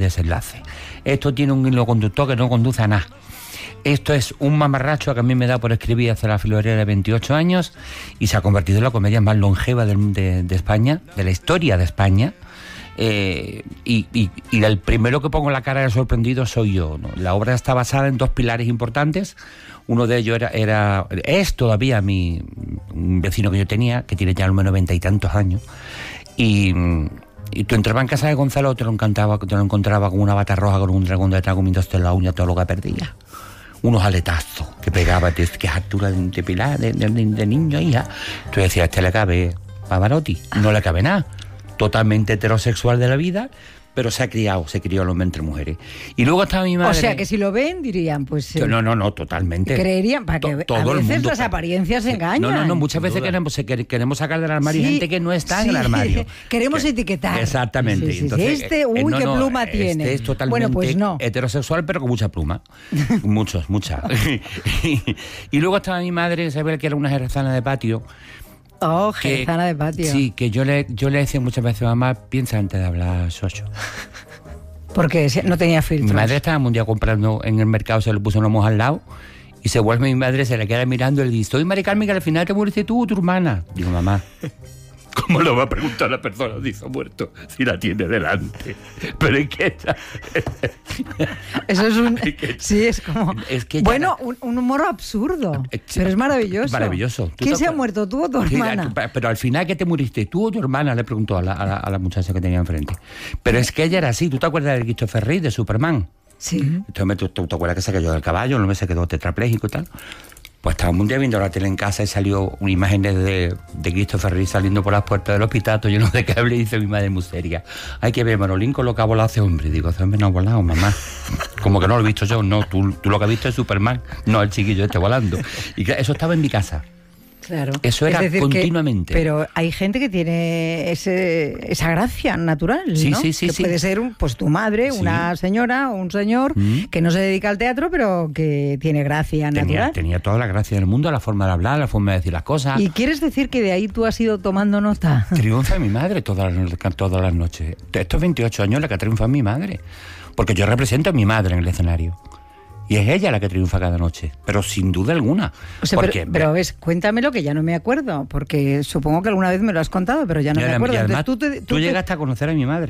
desenlace. Esto tiene un hilo conductor que no conduce a nada. Esto es un mamarracho que a mí me da por escribir hace la filorera de 28 años y se ha convertido en la comedia más longeva de España, de la historia de España. Y el primero que pongo la cara de sorprendido soy yo, ¿no? La obra está basada en dos pilares importantes. Uno de ellos es todavía un vecino que yo tenía, que tiene ya al menos 90 y tantos años. Y tú entrabas en casa de Gonzalo, te lo encontraba con una bata roja, con un dragón detrás, comiéndose la uña, todo lo que perdía. Unos aletazos que pegaba, que es altura de pilar, de niño, hija. Tú decías, le cabe Pavarotti. No le cabe nada. Totalmente heterosexual de la vida, pero se crió el hombre entre mujeres. Y luego estaba mi madre... O sea, que si lo ven, dirían, pues... No, totalmente. Creerían, para que a veces las apariencias engañan. No, muchas veces queremos sacar del armario gente que no está en el armario. Queremos etiquetar. Exactamente. Sí. Entonces, qué pluma tiene. Este es totalmente heterosexual, pero con mucha pluma. Mucha. Y luego estaba mi madre, Isabel, que era una jerezana de patio. Oh, jerezana de patio. Sí, que yo le decía muchas veces, mamá, piensa antes de hablar, socio. Porque no tenía filtros. Mi madre estaba un día comprando en el mercado, se le puso una moja al lado y se vuelve mi madre, se le queda mirando y le dice, soy Mari Carmen, que al final te muriste tú o tu hermana. Digo, mamá, ¿cómo lo va a preguntar la persona si se ha muerto si la tiene delante? Pero es que eso es un... Sí, es como... bueno, un humor absurdo, pero es maravilloso. Maravilloso. ¿Quién se ha muerto, tú o tu hermana? Pero al final, ¿qué te muriste? ¿Tú o tu hermana? Le preguntó a la muchacha que tenía enfrente. Pero es que ella era así. ¿Tú te acuerdas de Christopher Reeve, de Superman? Sí. Entonces, ¿tú te acuerdas que se cayó del caballo? No me se quedó tetrapléjico y tal. Pues estábamos un día viendo la tele en casa y salió una imagen de Christopher Reeve saliendo por las puertas del hospital, todo lleno de cable, y dice mi madre muy seria, hay que ver Manolín con lo que ha volado ese hombre. Digo, ese hombre no ha volado, mamá. Como que no lo he visto yo. No, tú lo que has visto es Superman, no el chiquillo este volando. Y eso estaba en mi casa. Claro. Eso era continuamente. Pero hay gente que tiene esa gracia natural, sí, ¿no? Sí. Puede ser tu madre, una señora o un señor que no se dedica al teatro, pero que tiene gracia natural. Tenía toda la gracia del mundo, la forma de hablar, la forma de decir las cosas. ¿Y quieres decir que de ahí tú has ido tomando nota? Triunfa mi madre todas las noches. Estos 28 años la que triunfa mi madre. Porque yo represento a mi madre en el escenario. Y es ella la que triunfa cada noche, pero sin duda alguna. O sea, pero ves, cuéntamelo, que ya no me acuerdo, porque supongo que alguna vez me lo has contado, pero ya no me acuerdo. Y además, tú llegaste a conocer a mi madre.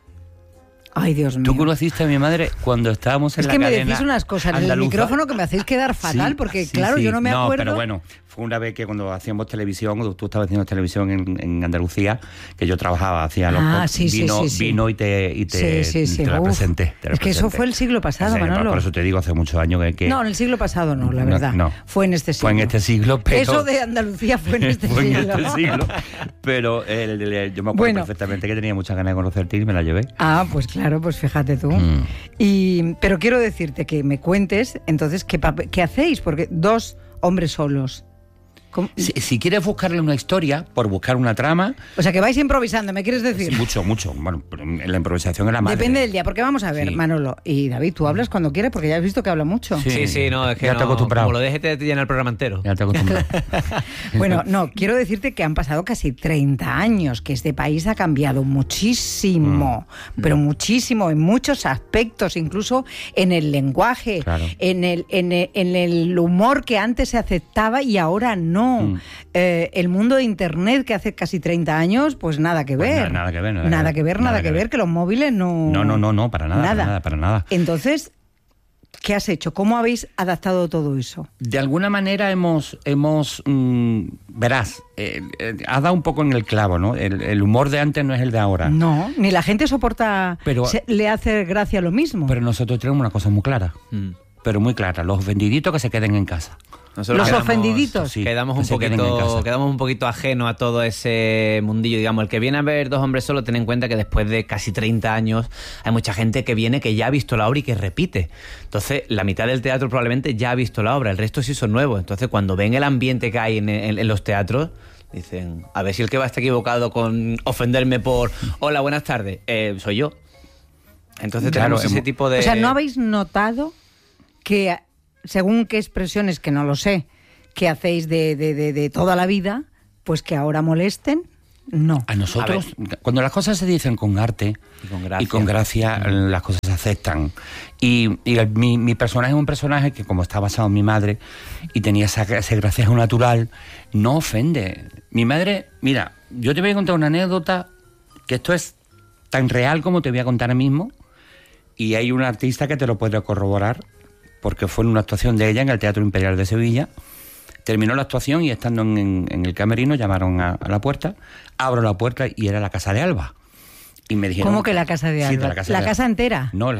Ay, Dios mío. Tú conociste a mi madre cuando estábamos en la cadena. Es que me decís unas cosas en el micrófono que me hacéis quedar fatal, porque claro, yo no me acuerdo. No, pero bueno, fue una vez que cuando hacíamos televisión, tú estabas haciendo televisión en Andalucía, que yo trabajaba, hacía vino y te la presenté. Es que eso fue el siglo pasado, Manolo. Por eso te digo, hace muchos años que... No, en el siglo pasado no, la verdad. No. Fue en este siglo. Fue en este siglo, pero... Eso de Andalucía fue en este siglo. Fue en este siglo. Pero yo me acuerdo perfectamente que tenía muchas ganas de conocerte y me la llevé. Ah, pues claro, pues fíjate tú. Pero quiero decirte que me cuentes, entonces, ¿qué hacéis? Porque dos hombres solos. Si quieres buscarle una historia, por buscar una trama... O sea, que vais improvisando, ¿me quieres decir? Mucho. Bueno, la improvisación es la madre. Depende del día, porque vamos a ver, Manolo y David, tú hablas cuando quieres, porque ya has visto que habla mucho. Sí, no, es que ya te he acostumbrado. Como lo dejes te llena el programa entero. Ya te he acostumbrado. Bueno, no, quiero decirte que han pasado casi 30 años, que este país ha cambiado muchísimo, pero muchísimo, en muchos aspectos, incluso en el lenguaje, en el humor que antes se aceptaba y ahora no. El mundo de Internet, que hace casi 30 años, pues nada que ver. Nada que ver, que los móviles no... No, para nada. Entonces, ¿qué has hecho? ¿Cómo habéis adaptado todo eso? De alguna manera verás, has dado un poco en el clavo, ¿no? El humor de antes no es el de ahora. No, ni la gente soporta, le hace gracia lo mismo. Pero nosotros tenemos una cosa muy clara, pero muy clara, los ofendiditos que se queden en casa. Los ofendiditos. Quedamos un poquito ajenos a todo ese mundillo. Digamos, el que viene a ver Dos hombres solos, ten en cuenta que después de casi 30 años hay mucha gente que viene que ya ha visto la obra y que repite. Entonces, la mitad del teatro probablemente ya ha visto la obra, el resto sí son nuevos. Entonces, cuando ven el ambiente que hay en los teatros, dicen, a ver si el que va está equivocado con ofenderme por hola, buenas tardes, soy yo. Entonces tenemos ese tipo de... O sea, ¿no habéis notado que... según qué expresiones, que no lo sé, que hacéis de toda la vida, pues que ahora molesten? no. A nosotros, cuando las cosas se dicen con arte y con gracia, las cosas se aceptan. Y mi personaje es un personaje que, como está basado en mi madre y tenía ese gracejo natural, no ofende. Mi madre, mira, yo te voy a contar una anécdota que esto es tan real como te voy a contar ahora mismo, y hay un artista que te lo puede corroborar, porque fue en una actuación de ella en el Teatro Imperial de Sevilla. Terminó la actuación y estando en el camerino llamaron a la puerta, abro la puerta y era la casa de Alba. Y me dijeron, ¿cómo que la casa de Alba? Sí, de la casa, ¿La casa entera? No,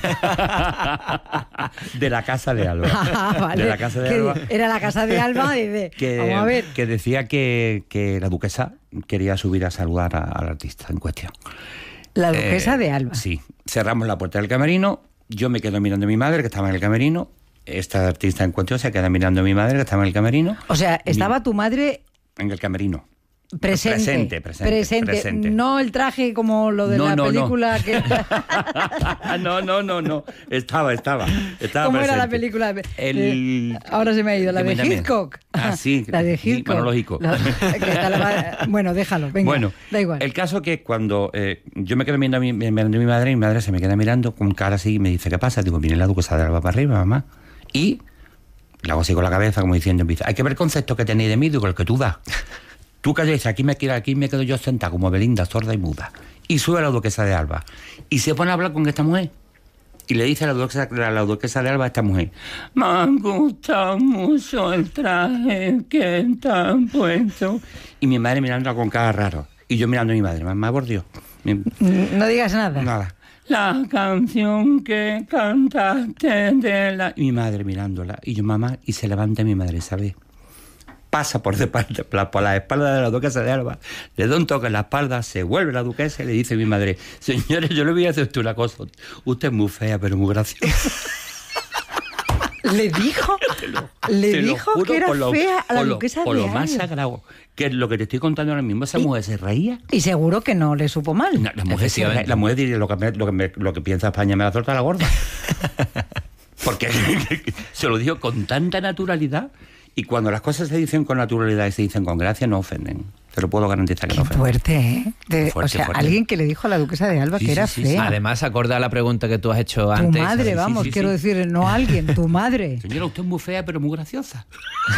de la casa de Alba. Vale. De la casa de Alba. Era la casa de Alba vamos a ver. Que decía que la duquesa quería subir a saludar al artista en cuestión. La duquesa de Alba. Sí. Cerramos la puerta del camerino, yo me quedo mirando a mi madre que estaba en el camerino, esta artista en cuestión se queda mirando a mi madre que estaba en el camerino. O sea, estaba tu madre en el camerino. Presente. No el traje como lo de la película. No. Que... no. Estaba ¿Cómo presente. Era la película? Ahora se me ha ido. La de Hitchcock. Ah, sí. La de Hitchcock. Manológico. Bueno, déjalo. Venga, bueno, da igual. El caso que cuando yo me quedo mirando a mi madre, y mi madre se me queda mirando con cara así y me dice, ¿qué pasa? Digo, viene la duquesa de Alba para arriba, mamá. Y le hago así con la cabeza como diciendo, hay que ver el concepto que tenéis de mí, digo, el que tú das. Tú calles, aquí me quedo yo sentada como Belinda, sorda y muda. Y sube la duquesa de Alba. Y se pone a hablar con esta mujer. Y le dice a la duquesa de Alba a esta mujer, me ha gustado mucho el traje que te han puesto. Y mi madre mirándola con cara raro. Y yo mirando a mi madre, mamá, por Dios. No digas nada. Nada. La canción que cantaste de la... Y mi madre mirándola. Y yo, mamá, y se levanta mi madre, ¿sabes? Pasa por la espalda de la duquesa de Alba, le da un toque en la espalda, se vuelve la duquesa y le dice a mi madre, señores, yo le voy a hacer usted una cosa, usted es muy fea, pero muy graciosa. ¿Le dijo? ¿Le dijo que era fea a la duquesa de Alba? Por lo más sagrado, que es lo que te estoy contando ahora mismo, esa mujer se reía. Y seguro que no le supo mal. No, la mujer diría, lo que piensa España me la suelta la gorda. Porque se lo dijo con tanta naturalidad. Y cuando las cosas se dicen con naturalidad y se dicen con gracia, no ofenden. Te lo puedo garantizar que no ofenden. Fuerte, ¿eh? Fuerte. Alguien que le dijo a la duquesa de Alba que era fea. Además, acorde a la pregunta que tú has hecho antes. Tu madre, quiero decir, no alguien, tu madre. Señora, usted es muy fea, pero muy graciosa.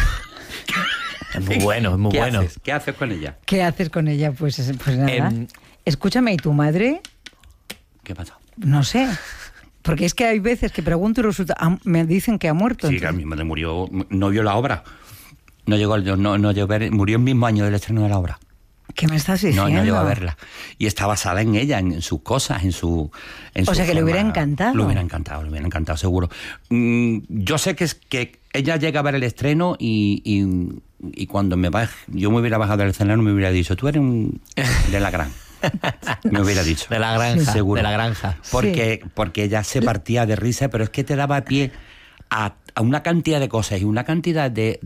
Es muy bueno, es muy bueno. ¿Qué haces con ella? ¿Qué haces con ella? Pues nada. Escúchame, ¿y tu madre? ¿Qué pasa? No sé. Porque es que hay veces que pregunto y resulta, me dicen que ha muerto. Sí, que mi madre murió, no vio la obra. No llegó murió el mismo año del estreno de la obra. ¿Qué me estás diciendo? No llegó a verla. Y está basada en ella, en sus cosas, en su o sea, que le hubiera encantado. Le hubiera encantado, seguro. Yo sé que ella llega a ver el estreno y cuando yo me hubiera bajado del escenario me hubiera dicho, tú eres de la gran. Me hubiera dicho. De la granja, seguro. De la granja. Porque ella se partía de risa, pero es que te daba pie a una cantidad de cosas y una cantidad de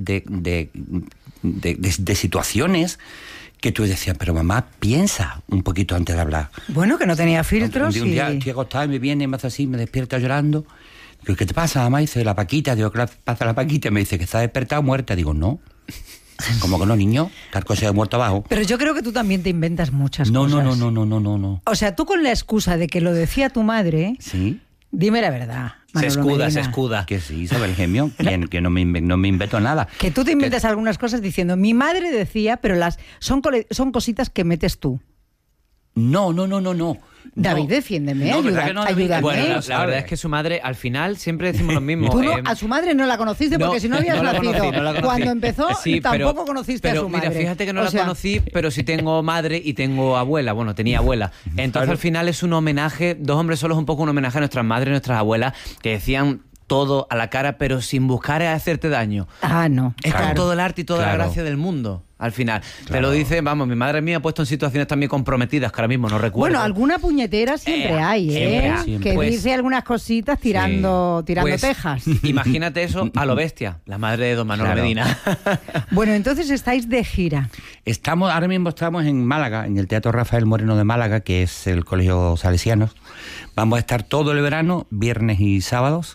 situaciones que tú decías, pero mamá, piensa un poquito antes de hablar. Bueno, que no tenía filtros. Un día estoy acostado y me viene y me hace así, me despierta llorando. Digo, ¿qué te pasa, mamá? Dice, la Paquita. Digo, ¿qué pasa la Paquita? Me dice, que está despertada muerta. Digo, no. Como que no, niño, tal cosa de muerto abajo. Pero yo creo que tú también te inventas muchas cosas. No. O sea, tú con la excusa de que lo decía tu madre... Sí. Dime la verdad, Manolo se escuda. Que sí, Isabel Gemio, que no me invento nada. Que tú te inventas algunas cosas diciendo, mi madre decía, pero son cositas que metes tú. No. David, defiéndeme, ayúdame. Bueno, la verdad es que su madre, al final, siempre decimos lo mismo. Tú a su madre no la conociste porque si no habías nacido. No la conocí. Cuando empezó, tampoco conociste a su madre. Pero mira, fíjate que no la conocí, pero sí tengo madre y tengo abuela. Bueno, tenía abuela. Entonces, al final es un homenaje, Dos hombres solos es un poco un homenaje a nuestras madres y nuestras abuelas que decían todo a la cara, pero sin buscar hacerte daño. Ah, no. Es con todo el arte y toda la gracia del mundo. Al final, te lo dice, mi madre mía ha puesto en situaciones también comprometidas que ahora mismo no recuerdo. Bueno, alguna puñetera siempre hay, Siempre. Que dice algunas cositas tirando tejas. Imagínate eso a lo bestia, la madre de don Manolo Medina. Bueno, entonces estáis de gira. Ahora mismo estamos en Málaga, en el Teatro Rafael Moreno de Málaga, que es el Colegio Salesianos. Vamos a estar todo el verano, viernes y sábados,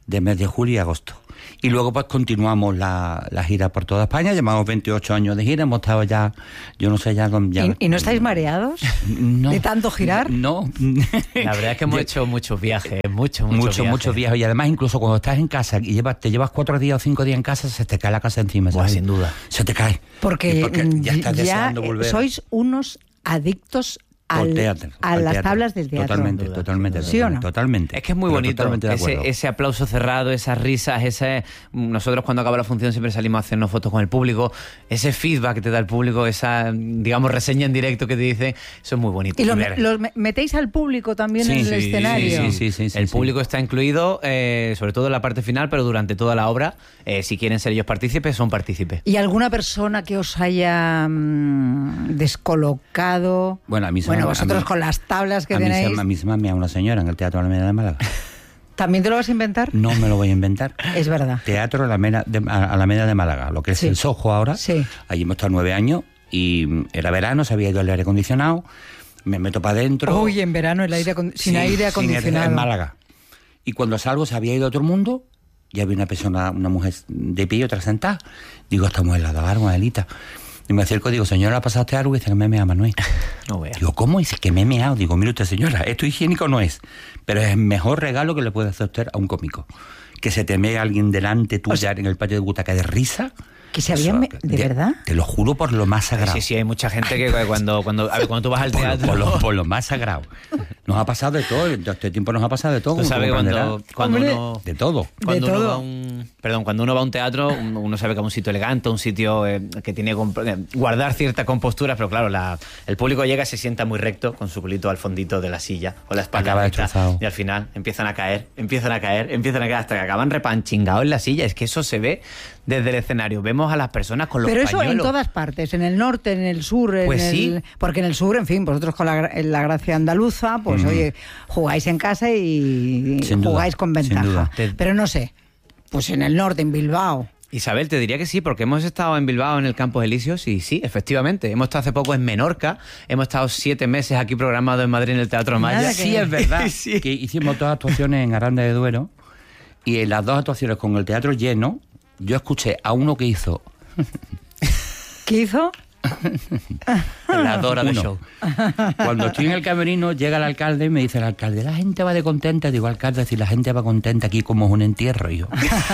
de mes de julio y agosto. Y luego pues continuamos la gira por toda España. Llevamos 28 años de gira, hemos estado ya, yo no sé, ya... ¿Y no estáis mareados? No. ¿De tanto girar? No. La verdad es que hemos hecho muchos viajes, muchos viajes. Y además incluso cuando estás en casa y te llevas 4 días o 5 días en casa, se te cae la casa encima, ¿sabes? Sin duda. Se te cae. Porque ya estás deseando volver. Sois unos adictos al las tablas del teatro. Totalmente. ¿Sí o no? Totalmente. Es que es muy bonito ese aplauso cerrado, esas risas, nosotros cuando acaba la función siempre salimos a hacernos fotos con el público, ese feedback que te da el público, esa, digamos, reseña en directo que te dice, eso es muy bonito. ¿Y los metéis al público también en el escenario? Sí. El público está incluido, sobre todo en la parte final, pero durante toda la obra, si quieren ser ellos partícipes, son partícipes. ¿Y alguna persona que os haya descolocado? Bueno, a mí vosotros con las tablas que tenéis... A mí se me ha meado una señora en el Teatro Alameda de Málaga. ¿También te lo vas a inventar? No me lo voy a inventar. Es verdad. Teatro Alameda de Málaga, lo que es el Soho ahora. Sí. Allí hemos estado 9 años y era verano, se había ido el aire acondicionado, me meto para adentro... Uy, en verano sin aire acondicionado. En Málaga. Y cuando salgo se había ido todo el mundo, ya había una persona, una mujer de pie y otra sentada. Digo, estamos en la barba, Adelita. Y me acerco y digo, señora, ¿ha pasado usted algo? Y dice que me he meado, Manuel. No vea. Digo, ¿cómo? Dice que me he meado. Digo, mire usted, señora, esto higiénico no es, pero es el mejor regalo que le puede hacer usted a un cómico. Que se te mee alguien delante tuya en el patio de butaca de risa. ¿Que se había ¿De verdad? Te lo juro por lo más sagrado. Sí, hay mucha gente que cuando tú vas al teatro... Por lo más sagrado. Nos ha pasado de todo, en este tiempo nos ha pasado de todo. Tú sabes cuando uno... De todo. Cuando uno va a un teatro, uno sabe que es un sitio elegante, un sitio que tiene que guardar cierta compostura, pero claro, el público llega y se sienta muy recto con su culito al fondito de la silla, con la espalda acaba recta, destrozado. y al final empiezan a caer, hasta que acaban repanchingados en la silla. Es que eso se ve desde el escenario. Vemos a las personas con los pañuelos. Pero eso en todas partes, en el norte, en el sur, porque en el sur, en fin, vosotros con la gracia andaluza, pues oye, jugáis en casa y jugáis con ventaja. Pero no sé, pues en el norte, en Bilbao. Isabel, te diría que sí, porque hemos estado en Bilbao en el Campos Elíseos y sí, efectivamente. Hemos estado hace poco en Menorca, hemos estado 7 meses aquí programados en Madrid en el Teatro Maya. Sí, es verdad. Sí. Que hicimos 2 actuaciones en Aranda de Duero y en las 2 actuaciones con el teatro lleno, yo escuché a uno que hizo... ¿Qué hizo? La Dora de show. Cuando estoy en el camerino, llega el alcalde y me dice el alcalde, la gente va de contenta. Digo, alcalde, si la gente va contenta aquí como es un entierro. Y yo,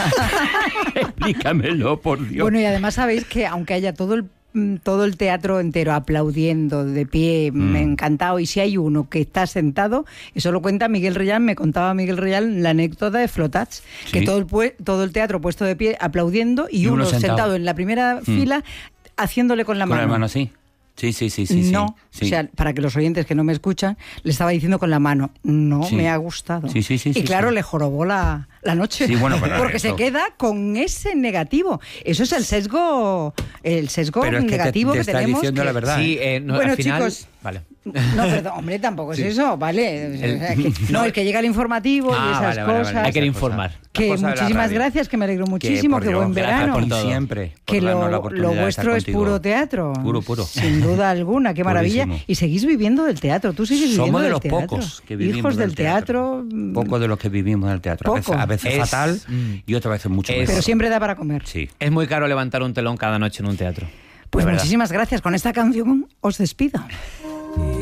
explícamelo, por Dios. Bueno, y además sabéis que aunque haya todo el teatro entero aplaudiendo, de pie, encantado, y si hay uno que está sentado, eso lo cuenta Miguel Reyán, me contaba Miguel Reyán la anécdota de Flotats, ¿sí? Que todo el teatro puesto de pie aplaudiendo y uno sentado en la primera fila haciéndole con la mano. Con la mano, sí. Sí. No, sí. O sea, para que los oyentes que no me escuchan, le estaba diciendo con la mano, me ha gustado. Sí. Y claro, le jorobó la noche. Sí, bueno, porque se queda con ese negativo. Eso es el sesgo pero negativo te que está tenemos. Diciendo la verdad. Sí, bueno, al final, chicos. Vale. No, perdón, hombre, tampoco es eso, ¿vale? El que llega el informativo y esas cosas. Hay que informar. Que muchísimas gracias, que me alegro muchísimo, que buen verano. Por siempre. Que lo vuestro es puro teatro. Puro. Sin duda alguna, qué maravilla. Purísimo. Y seguís viviendo del teatro, tú sigues viviendo del teatro. Somos de los pocos que vivimos hijos del teatro. Pocos de los que vivimos del teatro. A veces fatal y otras veces mucho mejor. Pero siempre da para comer. Sí. Es muy caro levantar un telón cada noche en un teatro. Pues muchísimas gracias. Con esta canción os despido.